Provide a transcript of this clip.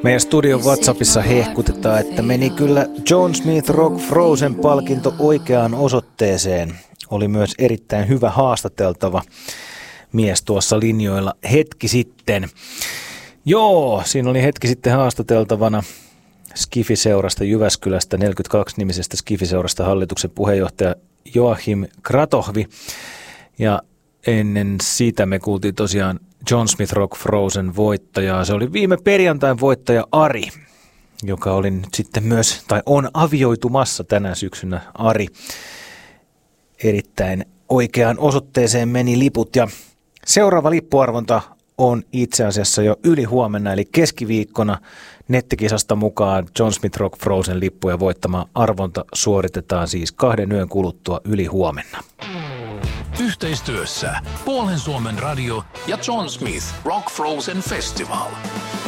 Meidän studion WhatsAppissa hehkutetaan, että meni kyllä John Smith Rock Frozen -palkinto oikeaan osoitteeseen. Oli myös erittäin hyvä haastateltava mies tuossa linjoilla hetki sitten. Joo, siinä oli hetki sitten haastateltavana Skifi-seurasta Jyväskylästä, 42-nimisestä Skifi-seurasta hallituksen puheenjohtaja Joachim Kratohvi. Ja ennen sitä me kuultiin tosiaan John Smith Rock Frozen voittajaa. Se oli viime perjantain voittaja Ari, joka oli nyt sitten myös, tai on avioitumassa tänä syksynä Ari. Erittäin oikeaan osoitteeseen meni liput ja seuraava lippuarvonta on itse asiassa jo ylihuomenna, eli keskiviikkona nettikisasta mukaan John Smith Rock Frozen -lippuja voittama arvonta suoritetaan siis 2 yön kuluttua ylihuomenna. Yhteistyössä Puolen Suomen radio ja John Smith Rock Frozen Festival.